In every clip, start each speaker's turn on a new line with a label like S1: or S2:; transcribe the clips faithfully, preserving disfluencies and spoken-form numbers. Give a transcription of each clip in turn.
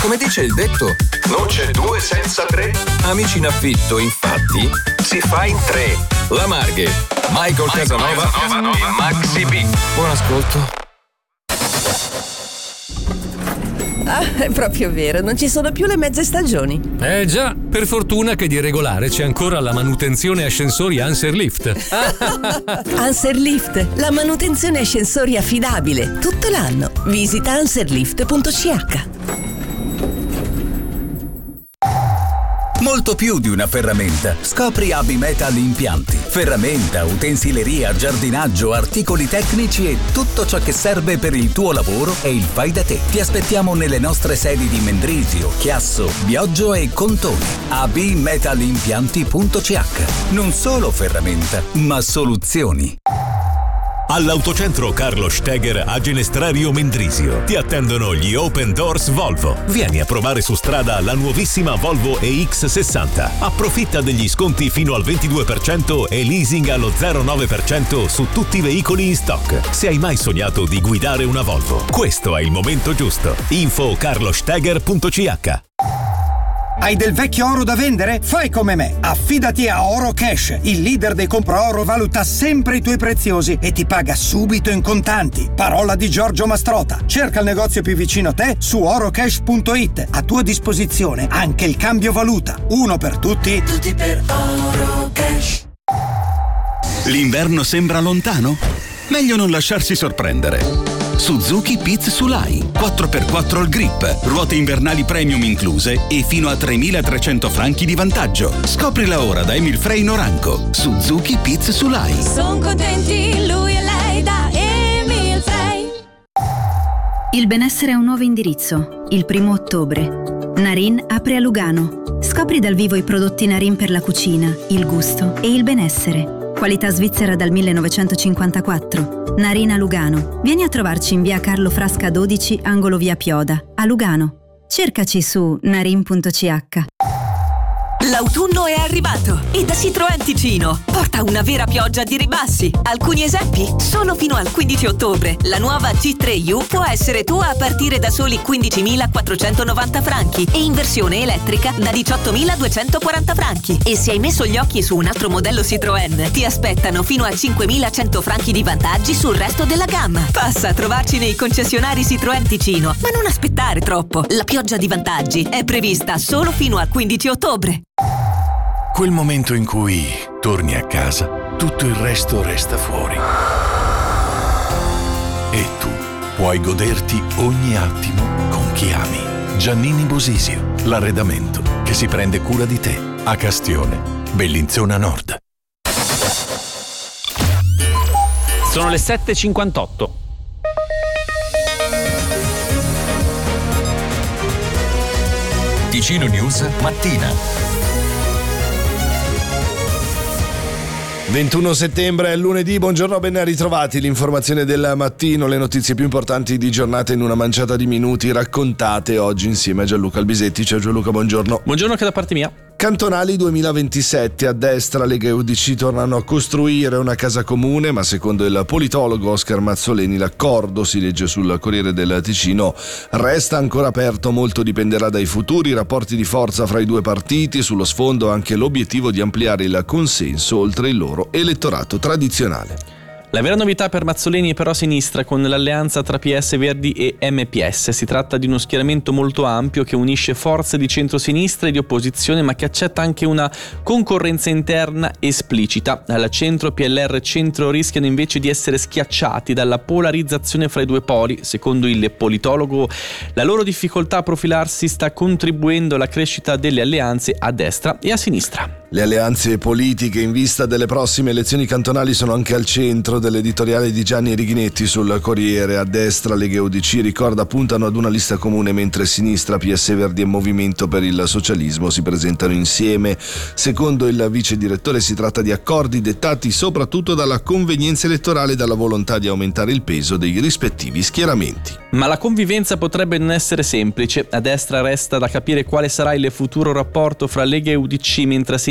S1: Come dice il detto, non c'è due senza tre. Amici in affitto, infatti, si fa in tre. La Marghe, Michael Casanova, Casanova e Maxi B. Buon ascolto.
S2: Ah, è proprio vero, non ci sono più le mezze stagioni.
S3: Eh già, per fortuna che di regolare c'è ancora la manutenzione ascensori Anserlift.
S2: Anserlift, la manutenzione ascensori affidabile, tutto l'anno. Visita anserlift punto c h.
S4: Molto più di una ferramenta. Scopri A B Metal Impianti. Ferramenta, utensileria, giardinaggio, articoli tecnici e tutto ciò che serve per il tuo lavoro e il fai da te. Ti aspettiamo nelle nostre sedi di Mendrisio, Chiasso, Bioggio e Contone. A B Metal Impianti punto c h. Non solo ferramenta, ma soluzioni.
S5: All'Autocentro Carlo Steger a Genestrario Mendrisio ti attendono gli Open Doors Volvo. Vieni a provare su strada la nuovissima Volvo E X sessanta. Approfitta degli sconti fino al ventidue per cento e leasing allo zero virgola nove per cento su tutti i veicoli in stock. Se hai mai sognato di guidare una Volvo, questo è il momento giusto. Info carlosteger punto c h.
S6: Hai del vecchio oro da vendere? Fai come me. Affidati a Oro Cash. Il leader dei compra oro valuta sempre i tuoi preziosi e ti paga subito in contanti. Parola di Giorgio Mastrota. Cerca il negozio più vicino a te su orocash punto it. A tua disposizione anche il cambio valuta. Uno per tutti.
S7: Tutti per Oro Cash.
S8: L'inverno sembra lontano? Meglio non lasciarsi sorprendere. Suzuki Piz Sulai quattro per quattro al grip, ruote invernali premium incluse e fino a tremilatrecento franchi di vantaggio. Scoprila ora da Emil Frey Noranco. Suzuki Piz Sulai.
S9: Sono contenti lui e lei da Emil Frey.
S10: Il benessere ha un nuovo indirizzo. Il primo ottobre Narin apre a Lugano. Scopri dal vivo i prodotti Narin per la cucina, il gusto e il benessere. Qualità svizzera dal millenovecentocinquantaquattro. Narin a Lugano. Vieni a trovarci in via Carlo Frasca dodici, angolo via Pioda, a Lugano. Cercaci su narin punto c h.
S11: L'autunno è arrivato e da Citroën Ticino porta una vera pioggia di ribassi. Alcuni esempi? Solo fino al quindici ottobre la nuova G tre U può essere tua a partire da soli quindicimilaquattrocentonovanta franchi e in versione elettrica da diciottomiladuecentoquaranta franchi. E se hai messo gli occhi su un altro modello Citroën, ti aspettano fino a cinquemilacento franchi di vantaggi sul resto della gamma. Passa a trovarci nei concessionari Citroën Ticino, ma non aspettare troppo. La pioggia di vantaggi è prevista solo fino al quindici ottobre.
S12: Quel momento in cui torni a casa, tutto il resto resta fuori. E tu puoi goderti ogni attimo con chi ami. Giannini Bosisio, l'arredamento che si prende cura di te. A Castione, Bellinzona Nord.
S13: Sono le sette e cinquantotto.
S1: Ticino News Mattina.
S14: ventuno settembre è lunedì, buongiorno, ben ritrovati. L'informazione del mattino, le notizie più importanti di giornata in una manciata di minuti raccontate oggi insieme a Gianluca Albisetti. Ciao Gianluca, buongiorno.
S13: Buongiorno anche da parte mia.
S14: Cantonali duemilaventisette, a destra Lega e U D C tornano a costruire una casa comune, ma secondo il politologo Oscar Mazzoleni l'accordo, si legge sul Corriere del Ticino, resta ancora aperto, molto dipenderà dai futuri rapporti di forza fra i due partiti, sullo sfondo anche l'obiettivo di ampliare il consenso oltre il loro elettorato tradizionale.
S13: La vera novità per Mazzoleni è però a sinistra, con l'alleanza tra P S Verdi e M P S. Si tratta di uno schieramento molto ampio che unisce forze di centrosinistra e di opposizione, ma che accetta anche una concorrenza interna esplicita. Al centro P L R e centro rischiano invece di essere schiacciati dalla polarizzazione fra i due poli. Secondo il politologo, la loro difficoltà a profilarsi sta contribuendo alla crescita delle alleanze a destra e a sinistra.
S14: Le alleanze politiche in vista delle prossime elezioni cantonali sono anche al centro dell'editoriale di Gianni Righinetti sul Corriere. A destra Lega e U D C, ricorda, puntano ad una lista comune, mentre sinistra, P S Verdi e Movimento per il Socialismo si presentano insieme. Secondo il vice direttore si tratta di accordi dettati soprattutto dalla convenienza elettorale e dalla volontà di aumentare il peso dei rispettivi schieramenti.
S13: Ma la convivenza potrebbe non essere semplice. A destra resta da capire quale sarà il futuro rapporto fra Lega e U D C, mentre a sinistra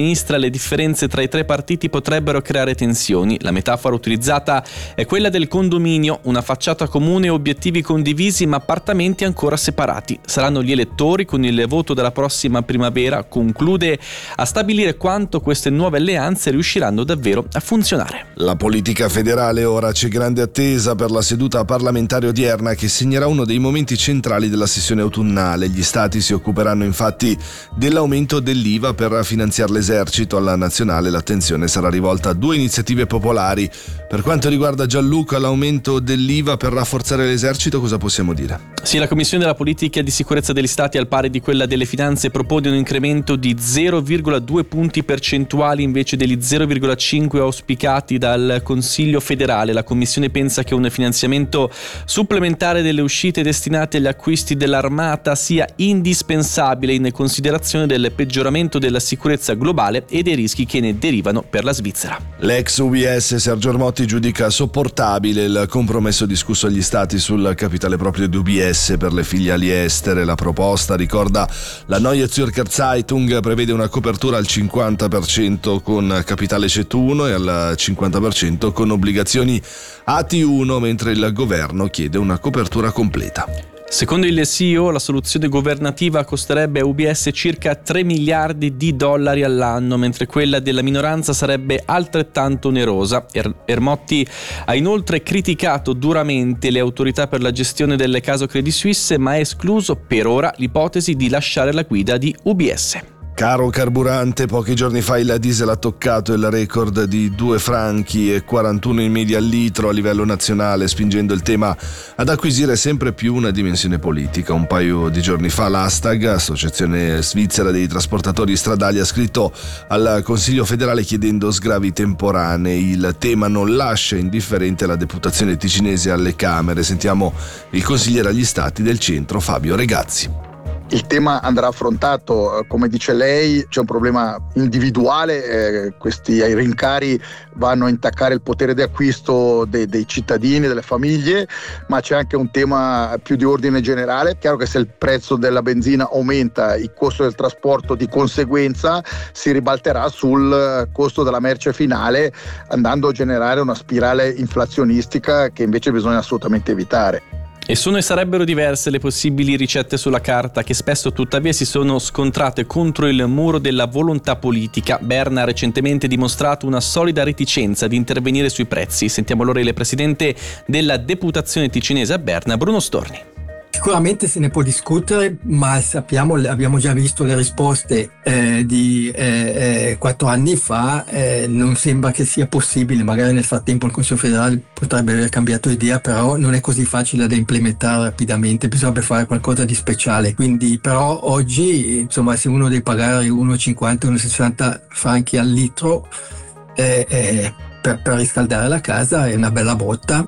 S13: sinistra le differenze tra i tre partiti potrebbero creare tensioni. La metafora utilizzata è quella del condominio, una facciata comune e obiettivi condivisi ma appartamenti ancora separati. Saranno gli elettori con il voto della prossima primavera, conclude, a stabilire quanto queste nuove alleanze riusciranno davvero a funzionare.
S14: La politica federale ora, c'è grande attesa per la seduta parlamentare odierna che segnerà uno dei momenti centrali della sessione autunnale. Gli stati si occuperanno infatti dell'aumento dell'I V A per finanziare l'esercito. Alla nazionale l'attenzione sarà rivolta a due iniziative popolari. Per quanto riguarda Gianluca, l'aumento dell'I V A per rafforzare l'esercito, cosa possiamo dire?
S13: Sì, la Commissione della Politica di Sicurezza degli Stati, al pari di quella delle Finanze, propone un incremento di zero virgola due punti percentuali invece degli zero virgola cinque auspicati dal Consiglio federale. La Commissione pensa che un finanziamento supplementare delle uscite destinate agli acquisti dell'armata sia indispensabile in considerazione del peggioramento della sicurezza globale e dei rischi che ne derivano per la Svizzera.
S14: L'ex U B S Sergio Ermotti giudica sopportabile il compromesso discusso agli Stati sul capitale proprio di U B S per le filiali estere. La proposta, ricorda la Neue Zürcher Zeitung, prevede una copertura al cinquanta per cento con capitale C E T uno e al cinquanta per cento con obbligazioni A T uno, mentre il governo chiede una copertura completa.
S13: Secondo il C E O, la soluzione governativa costerebbe a U B S circa tre miliardi di dollari all'anno, mentre quella della minoranza sarebbe altrettanto onerosa. Er- Ermotti ha inoltre criticato duramente le autorità per la gestione del caso Credit Suisse, ma ha escluso per ora l'ipotesi di lasciare la guida di U B S.
S14: Caro carburante, pochi giorni fa il diesel ha toccato il record di due franchi e quarantuno in media al litro a livello nazionale, spingendo il tema ad acquisire sempre più una dimensione politica. Un paio di giorni fa l'Astag, Associazione Svizzera dei Trasportatori Stradali, ha scritto al Consiglio federale chiedendo sgravi temporanei. Il tema non lascia indifferente la deputazione ticinese alle Camere. Sentiamo il consigliere agli Stati del centro, Fabio Regazzi.
S15: Il tema andrà affrontato, come dice lei, c'è un problema individuale, eh, questi rincari vanno a intaccare il potere di acquisto dei, dei cittadini, delle famiglie, ma c'è anche un tema più di ordine generale. È chiaro che se il prezzo della benzina aumenta, il costo del trasporto di conseguenza si ribalterà sul costo della merce finale, andando a generare una spirale inflazionistica che invece bisogna assolutamente evitare.
S13: E sono e sarebbero diverse le possibili ricette sulla carta, che spesso tuttavia si sono scontrate contro il muro della volontà politica. Berna ha recentemente dimostrato una solida reticenza di intervenire sui prezzi. Sentiamo allora il presidente della deputazione ticinese a Berna, Bruno Storni.
S16: Sicuramente se ne può discutere, ma sappiamo, abbiamo già visto le risposte eh, di eh, quattro anni fa, eh, non sembra che sia possibile. Magari nel frattempo il Consiglio federale potrebbe aver cambiato idea, però non è così facile da implementare rapidamente, bisognerebbe fare qualcosa di speciale. Quindi però oggi, insomma, se uno deve pagare uno virgola cinquanta uno virgola sessanta franchi al litro eh, eh, per, per riscaldare la casa è una bella botta.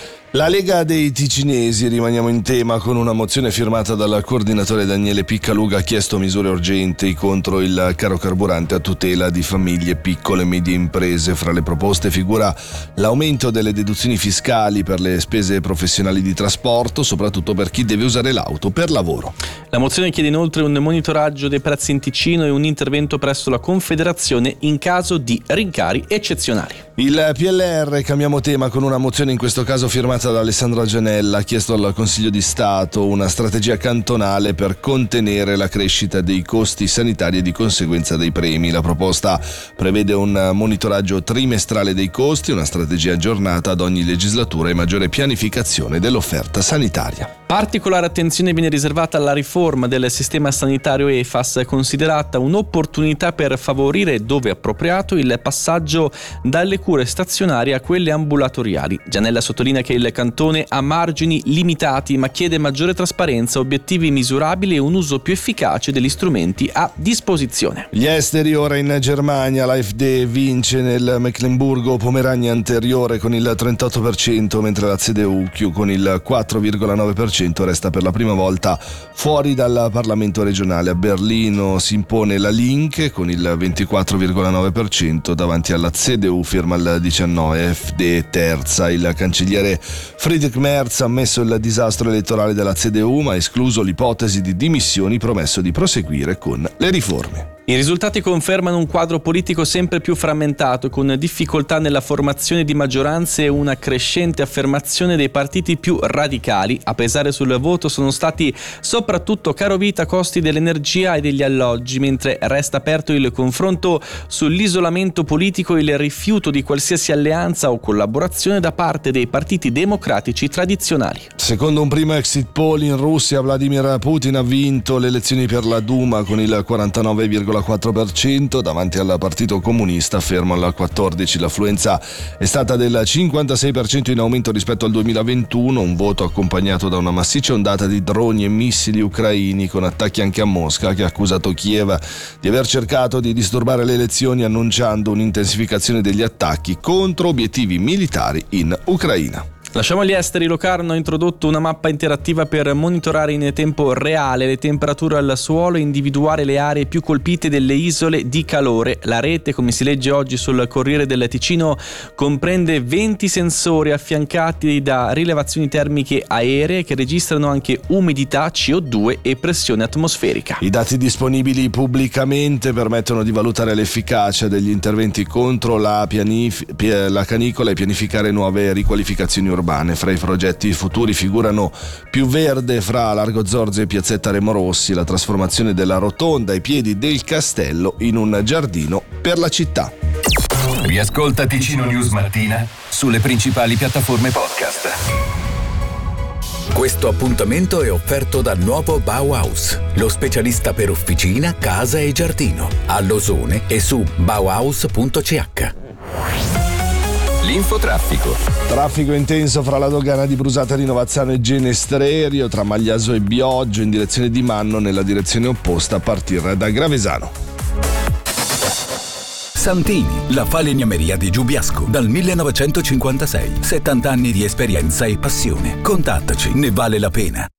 S14: La Lega dei Ticinesi, rimaniamo in tema, con una mozione firmata dal coordinatore Daniele Piccaluga, ha chiesto misure urgenti contro il caro carburante a tutela di famiglie, piccole e medie imprese. Fra le proposte figura l'aumento delle deduzioni fiscali per le spese professionali di trasporto, soprattutto per chi deve usare l'auto per lavoro.
S13: La mozione chiede inoltre un monitoraggio dei prezzi in Ticino e un intervento presso la Confederazione in caso di rincari eccezionali.
S14: Il P L R, cambiamo tema, con una mozione in questo caso firmata da Alessandro Gianella, ha chiesto al Consiglio di Stato una strategia cantonale per contenere la crescita dei costi sanitari e di conseguenza dei premi. La proposta prevede un monitoraggio trimestrale dei costi, una strategia aggiornata ad ogni legislatura e maggiore pianificazione dell'offerta sanitaria.
S13: Particolare attenzione viene riservata alla riforma del sistema sanitario E F A S, considerata un'opportunità per favorire, dove appropriato, il passaggio dalle cure stazionarie a quelle ambulatoriali. Gianella sottolinea che il cantone ha margini limitati, ma chiede maggiore trasparenza, obiettivi misurabili e un uso più efficace degli strumenti a disposizione.
S14: Gli esteri ora in Germania, l'AfD vince nel Mecklenburgo-Pomerania anteriore con il trentotto per cento, mentre la C D U con il quattro virgola nove per cento resta per la prima volta fuori dal Parlamento regionale. A Berlino si impone la Linke con il ventiquattro virgola nove per cento davanti alla C D U, firma il diciannove, F D terza. Il cancelliere Friedrich Merz ha ammesso il disastro elettorale della C D U, ma ha escluso l'ipotesi di dimissioni, promesso di proseguire con le riforme.
S13: I risultati confermano un quadro politico sempre più frammentato, con difficoltà nella formazione di maggioranze e una crescente affermazione dei partiti più radicali. A pesare sul voto sono stati soprattutto carovita costi dell'energia e degli alloggi, mentre resta aperto il confronto sull'isolamento politico e il rifiuto di qualsiasi alleanza o collaborazione da parte dei partiti democratici tradizionali.
S14: Secondo un primo exit poll in Russia, Vladimir Putin ha vinto le elezioni per la Duma con il quarantanove virgola quattro per cento davanti al Partito Comunista, fermo al quattordici per cento. L'affluenza è stata del cinquantasei per cento in aumento rispetto al duemilaventuno, un voto accompagnato da una massiccia ondata di droni e missili ucraini, con attacchi anche a Mosca, che ha accusato Kiev di aver cercato di disturbare le elezioni, annunciando un'intensificazione degli attacchi contro obiettivi militari in Ucraina.
S13: Lasciamo gli esteri. Locarno ha introdotto una mappa interattiva per monitorare in tempo reale le temperature al suolo e individuare le aree più colpite delle isole di calore. La rete, come si legge oggi sul Corriere del Ticino, comprende venti sensori affiancati da rilevazioni termiche aeree che registrano anche umidità, C O due e pressione atmosferica.
S14: I dati disponibili pubblicamente permettono di valutare l'efficacia degli interventi contro la, pianif- la canicola e pianificare nuove riqualificazioni urbane. Fra i progetti futuri figurano Più Verde fra Largo Zorzi e Piazzetta Remo Rossi, la trasformazione della rotonda ai piedi del castello in un giardino per la città.
S1: Riascolta Ticino News Mattina sulle principali piattaforme podcast.
S4: Questo appuntamento è offerto da Nuovo Bauhaus, lo specialista per officina, casa e giardino, a Losone e su bauhaus punto c h.
S1: L'infotraffico.
S14: Traffico intenso fra la dogana di Brusata, Rinovazzano e Genestrerio, tra Magliaso e Bioggio in direzione di Manno, nella direzione opposta a partire da Gravesano.
S4: Santini, la falegnameria di Giubiasco, dal millenovecentocinquantasei. settanta anni di esperienza e passione. Contattaci, ne vale la pena.